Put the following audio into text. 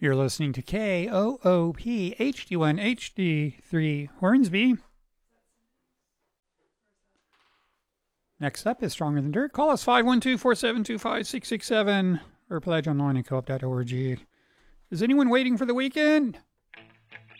You're listening to KOOP HD1HD3 Hornsby. Next up is Stronger Than Dirt. Call us 512-472-5667 or pledge online at coop.org. Is anyone waiting for the weekend?